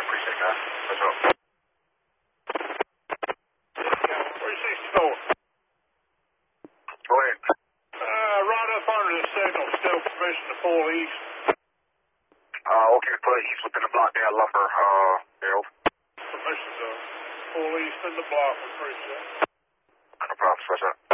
appreciate that. What's up? 364. Go ahead. Right up under the signal, still permission to pull east. Okay, please, within the block there, lumber, Harold. Permission to pull east in the block, appreciate it. No problem, what's up?